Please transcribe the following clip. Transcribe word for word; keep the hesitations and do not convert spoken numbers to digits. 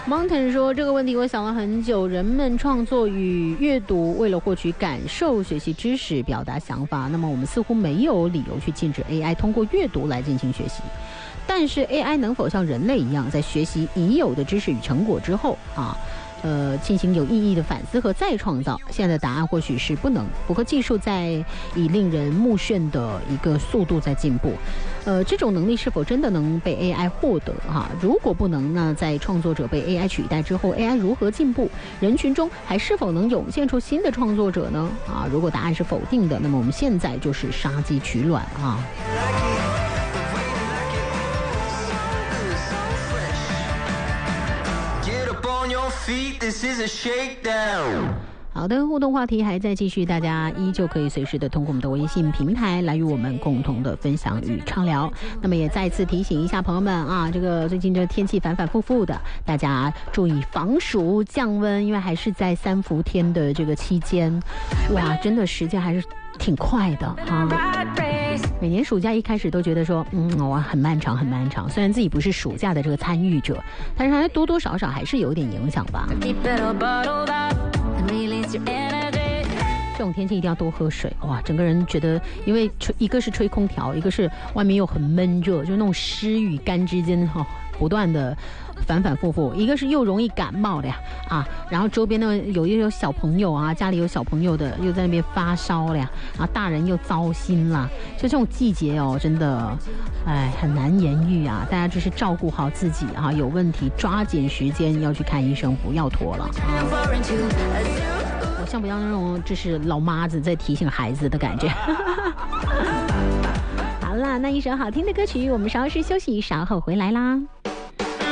Mountain 说这个问题我想了很久，人们创作与阅读为了获取感受、学习知识、表达想法，那么我们似乎没有理由去禁止 A I 通过阅读来进行学习。但是 A I 能否像人类一样，在学习已有的知识与成果之后啊，呃，进行有意义的反思和再创造？现在的答案或许是不能。不过技术在以令人目眩的一个速度在进步，呃，这种能力是否真的能被 A I 获得？哈、啊，如果不能，那在创作者被 A I 取代之后 ，A I 如何进步？人群中还是否能涌现出新的创作者呢？啊，如果答案是否定的，那么我们现在就是杀鸡取卵啊。好的，互动话题还在继续，大家依旧可以随时的通过我们的微信平台来与我们共同的分享与畅聊。那么也再次提醒一下朋友们啊，这个最近这天气反反复复的，大家注意防暑降温，因为还是在三伏天的这个期间，哇，真的时间还是挺快的哈。每年暑假一开始都觉得说，嗯，哇，很漫长很漫长。虽然自己不是暑假的这个参与者，但是还多多少少还是有点影响吧。这种天气一定要多喝水，哇，整个人觉得，因为吹一个是吹空调，一个是外面又很闷热，就那种湿与干之间哈、哦，不断的反反复复，一个是又容易感冒的呀啊，然后周边呢有一有小朋友啊，家里有小朋友的又在那边发烧了呀，啊，大人又糟心啦，就这种季节哦，真的，哎，很难言喻啊，大家就是照顾好自己啊，有问题抓紧时间要去看医生，不要拖了啊。我像不像那种就是老妈子在提醒孩子的感觉。好啦，那一首好听的歌曲，我们稍事休息，稍后回来啦。